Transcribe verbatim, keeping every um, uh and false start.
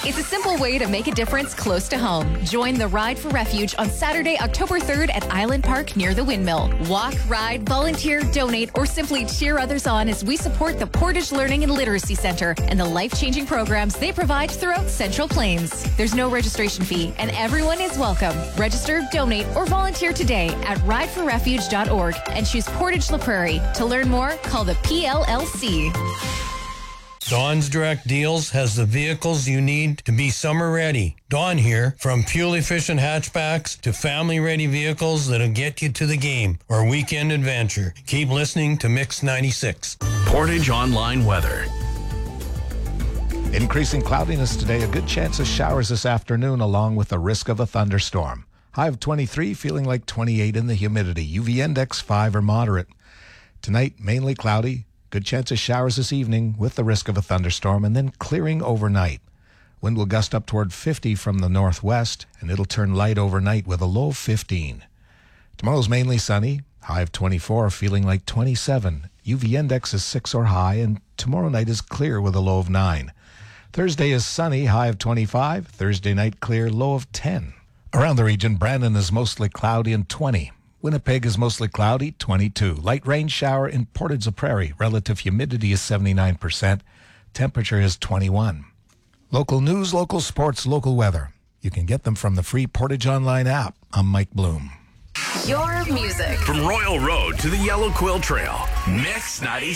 It's a simple way to make a difference close to home. Join the Ride for Refuge on Saturday, October third at Island Park near the Windmill. Walk, ride, volunteer, donate, or simply cheer others on as we support the Portage Learning and Literacy Center and the life-changing programs they provide throughout Central Plains. There's no registration fee, and everyone is welcome. Register, donate, or volunteer today at ride for refuge dot org and choose Portage La Prairie. To learn more, call the P L L C. Dawn's Direct Deals has the vehicles you need to be summer ready. Dawn here, from fuel-efficient hatchbacks to family-ready vehicles that'll get you to the game or weekend adventure. Keep listening to Mix ninety-six. Portage Online Weather. Increasing cloudiness today, a good chance of showers this afternoon along with the risk of a thunderstorm. High of twenty-three, feeling like twenty-eight in the humidity. U V index five or moderate. Tonight, mainly cloudy. Good chance of showers this evening with the risk of a thunderstorm and then clearing overnight. Wind will gust up toward fifty from the northwest, and it'll turn light overnight with a low of fifteen. Tomorrow's mainly sunny. High of twenty-four, feeling like twenty-seven. U V index is six or high, and tomorrow night is clear with a low of nine. Thursday is sunny, high of twenty-five. Thursday night clear, low of ten. Around the region, Brandon is mostly cloudy and twenty. Winnipeg is mostly cloudy, twenty-two. Light rain shower in Portage La Prairie. Relative humidity is seventy-nine percent. Temperature is twenty-one. Local news, local sports, local weather. You can get them from the free Portage Online app. I'm Mike Bloom. Your music. From Royal Road to the Yellow Quill Trail, Mix ninety-six.